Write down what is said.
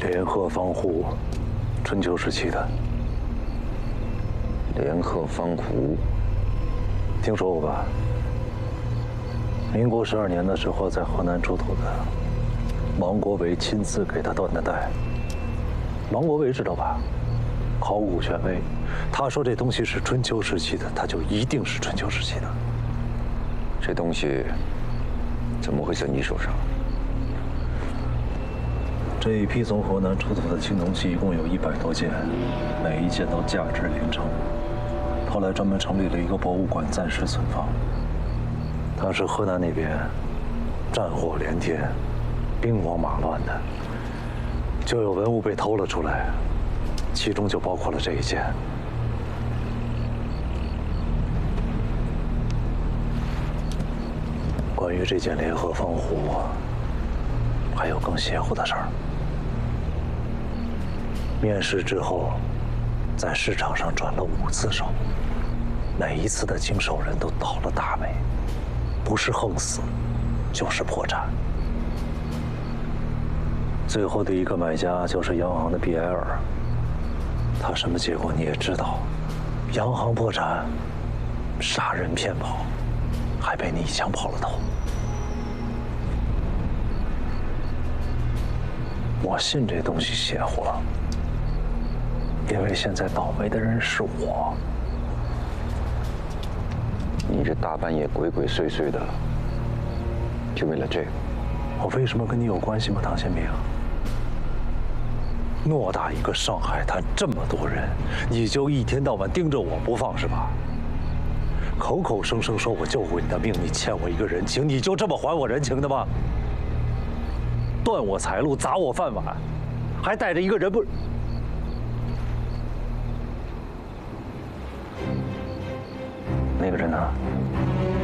连鹤方壶，春秋时期的。 连鹤方壶， 听说过吧？民国12年的时候，在河南出土的，王国维亲自给他断的带。王国维知道吧？考古权威，他说这东西是春秋时期的，他就一定是春秋时期的。 这东西怎么会在你手上？ 这一批从河南出土的青铜器一共有100多件，每一件都价值连城。后来专门成立了一个博物馆，暂时存放。当时河南那边战火连天，兵荒马乱的，就有文物被偷了出来，其中就包括了这一件。关于这件连鹤方壶，还有更邪乎的事儿。面世之后，在市场上转了5次手，每一次的经手人都倒了大霉，不是横死，就是破产。最后的一个买家就是洋行的毕埃尔，他什么结果你也知道，洋行破产，杀人骗跑，还被你一枪跑了头。我信这东西邪乎了，因为现在倒霉的人是我。 你这大半夜鬼鬼祟祟的，就为了这个？ 我为什么跟你有关系吗，唐宪明？偌大一个上海滩，这么多人，你就一天到晚盯着我不放是吧？口口声声说我救过你的命，你欠我一个人情，你就这么还我人情的吗？断我财路，砸我饭碗，还带着一个人不？那个人呢？